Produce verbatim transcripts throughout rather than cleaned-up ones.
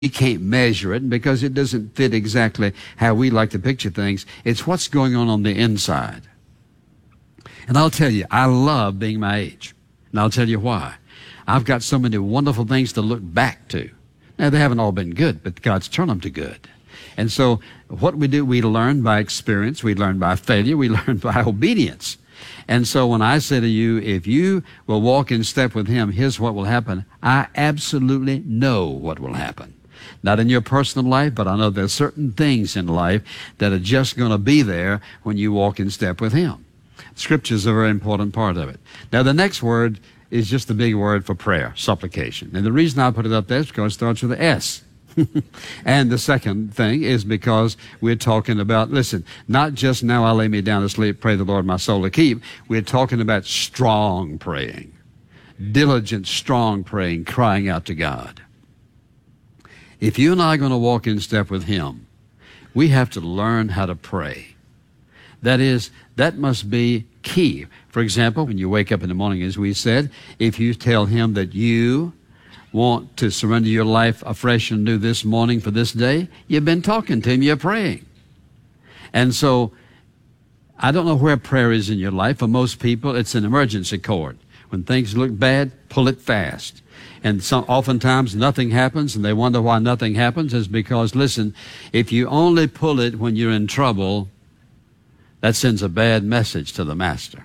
we can't measure it because it doesn't fit exactly how we like to picture things. It's what's going on on the inside. And I'll tell you, I love being my age. And I'll tell you why. I've got so many wonderful things to look back to. Now, they haven't all been good, but God's turned them to good. And so what we do, we learn by experience, we learn by failure, we learn by obedience. And so when I say to you, if you will walk in step with Him, here's what will happen. I absolutely know what will happen. Not in your personal life, but I know there's certain things in life that are just going to be there when you walk in step with Him. Scripture is a very important part of it. Now, the next word is just the big word for prayer, supplication. And the reason I put it up there is because it starts with an S. And the second thing is because we're talking about, listen, not just now I lay me down to sleep, pray the Lord my soul to keep. We're talking about strong praying, diligent, strong praying, crying out to God. If you and I are going to walk in step with Him, we have to learn how to pray. That is, that must be key. For example, when you wake up in the morning, as we said, if you tell Him that you want to surrender your life afresh and new this morning for this day, you've been talking to Him, you're praying. And so, I don't know where prayer is in your life. For most people, it's an emergency cord. When things look bad, pull it fast. And some, oftentimes nothing happens, and they wonder why nothing happens is because, listen, if you only pull it when you're in trouble, that sends a bad message to the Master.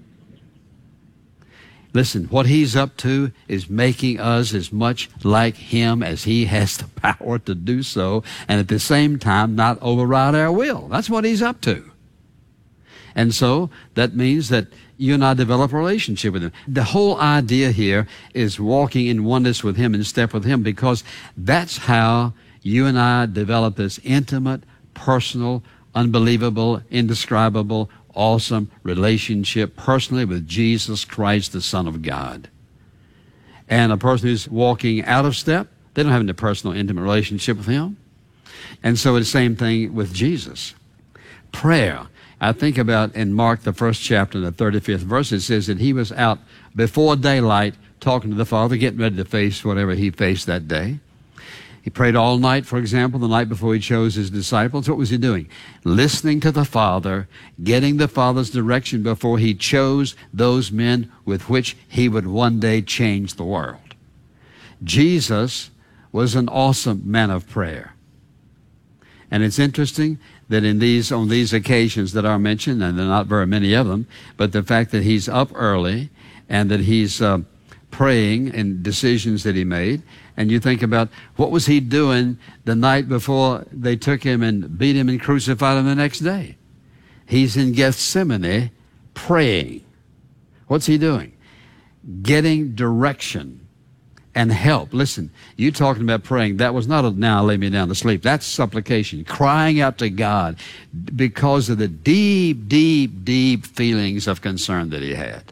Listen, what He's up to is making us as much like Him as He has the power to do so, and at the same time not override our will. That's what He's up to. And so that means that you and I develop a relationship with Him. The whole idea here is walking in oneness with Him, in step with Him, because that's how you and I develop this intimate, personal, unbelievable, indescribable, awesome relationship personally with Jesus Christ, the Son of God. And a person who's walking out of step, they don't have any personal, intimate relationship with Him. And so it's the same thing with Jesus. Prayer. I think about in Mark, the first chapter, the thirty-fifth verse, it says that He was out before daylight talking to the Father, getting ready to face whatever He faced that day. He prayed all night, for example, the night before He chose His disciples. What was He doing? Listening to the Father, getting the Father's direction before He chose those men with which He would one day change the world. Jesus was an awesome man of prayer. And it's interesting that in these, on these occasions that are mentioned, and there are not very many of them, but the fact that He's up early and that He's uh, praying in decisions that He made. And you think about, what was He doing the night before they took Him and beat Him and crucified Him the next day? He's in Gethsemane praying. What's He doing? Getting direction and help. Listen, you talking about praying, that was not a now lay me down to sleep. That's supplication, crying out to God because of the deep, deep, deep feelings of concern that he had.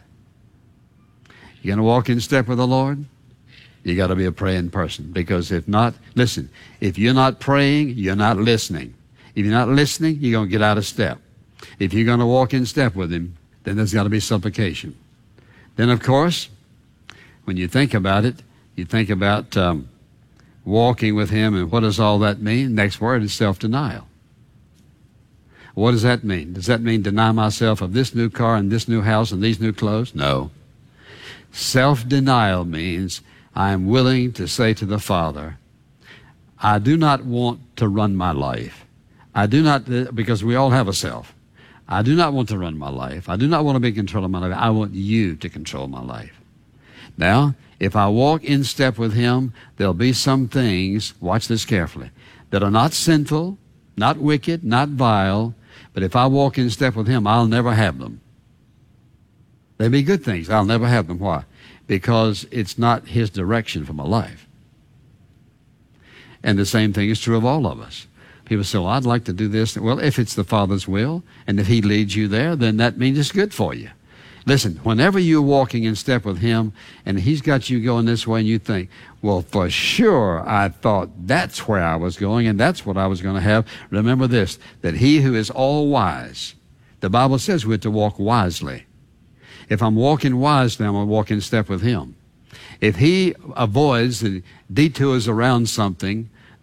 You going to walk in step with the Lord? You got to be a praying person, because if not, listen, if you're not praying, you're not listening. If you're not listening, you're going to get out of step. If you're going to walk in step with Him, then there's got to be supplication. Then, of course, when you think about it, you think about um, walking with Him, and what does all that mean? Next word is self-denial. What does that mean? Does that mean deny myself of this new car and this new house and these new clothes? No. Self-denial means I am willing to say to the Father, I do not want to run my life. I do not, because we all have a self. I do not want to run my life. I do not want to be in control of my life. I want You to control my life. Now, if I walk in step with Him, there'll be some things, watch this carefully, that are not sinful, not wicked, not vile, but if I walk in step with Him, I'll never have them. They'll be good things. I'll never have them. Why? Because it's not His direction for my life. And the same thing is true of all of us. People say, well, I'd like to do this. Well, if it's the Father's will, and if He leads you there, then that means it's good for you. Listen, whenever you're walking in step with Him, and He's got you going this way, and you think, well, for sure, I thought that's where I was going, and that's what I was going to have. Remember this, that He who is all wise, the Bible says we're to walk wisely. If I'm walking wisely, I'm going to walk in step with Him. If He avoids the detours around something